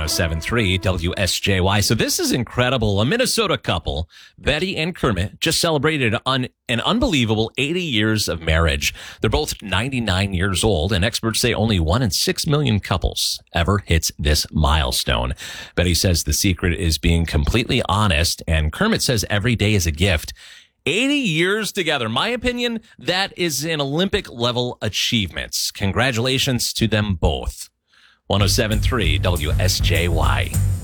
107.3 WSJY. So this is incredible. A Minnesota couple, Betty and Kermit, just celebrated an unbelievable 80 years of marriage. They're both 99 years old, and experts say only 1 in 6 million couples ever hits this milestone. Betty says the secret is being completely honest, and Kermit says every day is a gift. 80 years together. My opinion, that is an Olympic level achievement. Congratulations to them both. 107.3 WSJY.